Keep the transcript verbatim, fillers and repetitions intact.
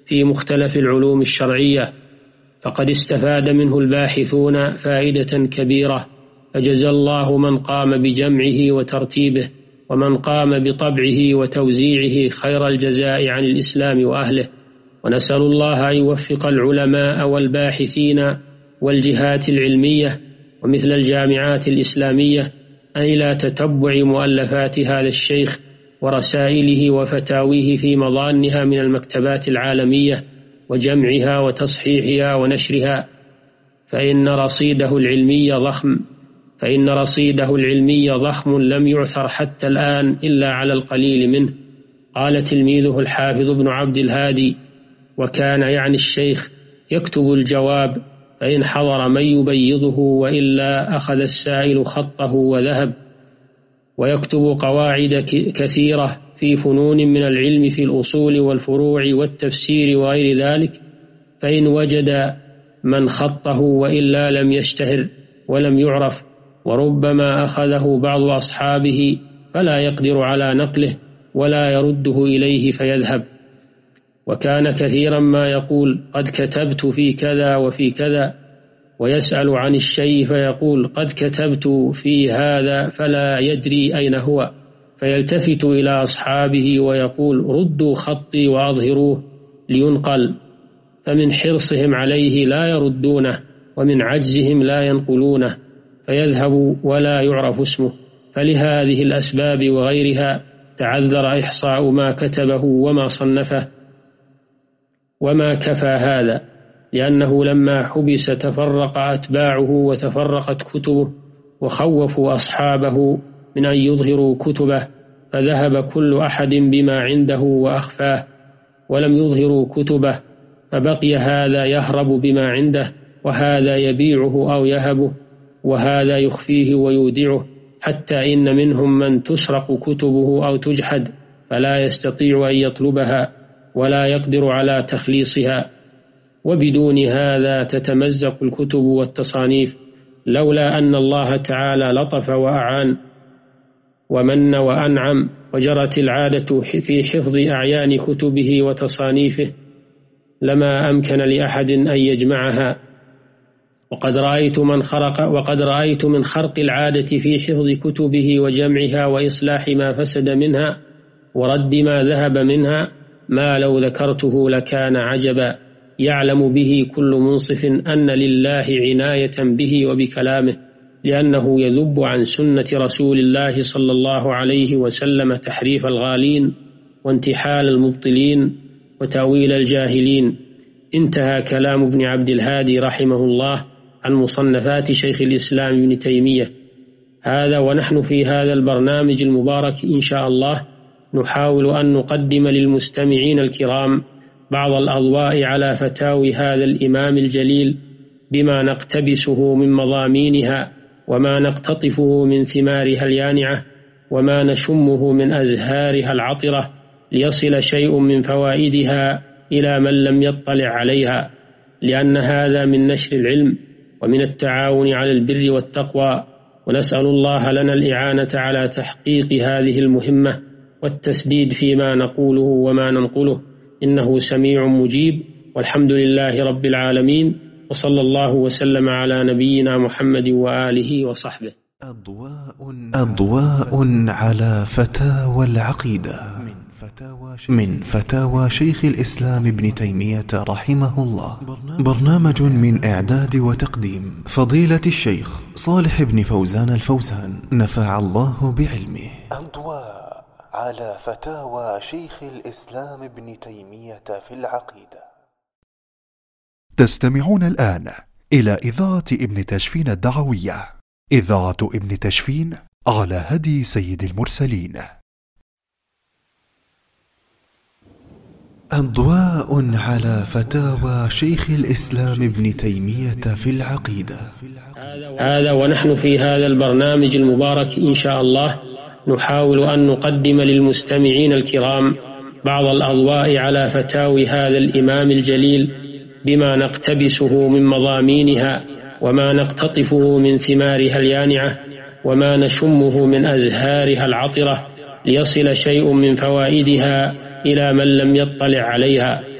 في مختلف العلوم الشرعية، فقد استفاد منه الباحثون فائدة كبيرة، فجزى الله من قام بجمعه وترتيبه ومن قام بطبعه وتوزيعه خير الجزاء عن الإسلام وأهله. ونسأل الله أن يوفق العلماء والباحثين والجهات العلمية ومثل الجامعات الإسلامية إلى تتبع مؤلفات هذا الشيخ ورسائله وفتاويه في مظانها من المكتبات العالمية وجمعها وتصحيحها ونشرها، فإن رصيده العلمي ضخم فإن رصيده العلمي ضخم لم يعثر حتى الآن إلا على القليل منه. قال تلميذه الحافظ ابن عبد الهادي، وكان يعني الشيخ يكتب الجواب فإن حضر من يبيضه وإلا أخذ السائل خطه وذهب، ويكتب قواعد كثيرة في فنون من العلم في الأصول والفروع والتفسير وغير ذلك، فإن وجد من خطه وإلا لم يشتهر ولم يعرف، وربما أخذه بعض أصحابه فلا يقدر على نقله ولا يرده إليه فيذهب. وكان كثيرا ما يقول قد كتبت في كذا وفي كذا، ويسأل عن الشيء فيقول قد كتبت في هذا فلا يدري أين هو، فيلتفت إلى أصحابه ويقول ردوا خطي وأظهروه لينقل، فمن حرصهم عليه لا يردونه ومن عجزهم لا ينقلونه، فيذهب ولا يعرف اسمه. فلهذه الأسباب وغيرها تعذر إحصاء ما كتبه وما صنفه، وما كفى هذا، لأنه لما حبس تفرق أتباعه وتفرقت كتبه، وخوفوا أصحابه من أن يظهروا كتبه، فذهب كل أحد بما عنده وأخفاه، ولم يظهروا كتبه، فبقي هذا يهرب بما عنده، وهذا يبيعه أو يهبه، وهذا يخفيه ويودعه، حتى إن منهم من تسرق كتبه أو تجحد فلا يستطيع أن يطلبها ولا يقدر على تخليصها. وبدون هذا تتمزق الكتب والتصانيف، لولا أن الله تعالى لطف وأعان ومن وأنعم، وجرت العادة في حفظ أعيان كتبه وتصانيفه، لما أمكن لأحد أن يجمعها. وقد رأيت من خرق وقد رأيت من خرق العادة في حفظ كتبه وجمعها وإصلاح ما فسد منها ورد ما ذهب منها ما لو ذكرته لكان عجبا، يعلم به كل منصف أن لله عناية به وبكلامه، لأنه يذب عن سنة رسول الله صلى الله عليه وسلم تحريف الغالين وانتحال المبطلين وتأويل الجاهلين. انتهى كلام ابن عبد الهادي رحمه الله عن مصنفات شيخ الإسلام ابن تيمية. هذا ونحن في هذا البرنامج المبارك إن شاء الله نحاول أن نقدم للمستمعين الكرام بعض الأضواء على فتاوي هذا الإمام الجليل، بما نقتبسه من مضامينها وما نقتطفه من ثمارها اليانعة وما نشمه من أزهارها العطرة، ليصل شيء من فوائدها إلى من لم يطلع عليها، لأن هذا من نشر العلم ومن التعاون على البر والتقوى. ونسأل الله لنا الإعانة على تحقيق هذه المهمة والتسديد فيما نقوله وما ننقله، إنه سميع مجيب، والحمد لله رب العالمين، وصلى الله وسلم على نبينا محمد وآله وصحبه. أضواء, أضواء على فتاوى العقيدة من فتاوى شيخ الإسلام ابن تيمية رحمه الله، برنامج من إعداد وتقديم فضيلة الشيخ صالح بن فوزان الفوزان، نفع الله بعلمه. أضواء على فتاوى شيخ الإسلام ابن تيمية في العقيدة. تستمعون الآن إلى إذاعة ابن تشفين الدعوية، إذاعة ابن تشفين على هدي سيد المرسلين. أضواء على فتاوى شيخ الإسلام ابن تيمية في العقيدة. هذا ونحن في هذا البرنامج المبارك إن شاء الله نحاول أن نقدم للمستمعين الكرام بعض الأضواء على فتاوي هذا الإمام الجليل، بما نقتبسه من مضامينها وما نقتطفه من ثمارها اليانعة وما نشمه من أزهارها العطرة، ليصل شيء من فوائدها إلى من لم يطلع عليها،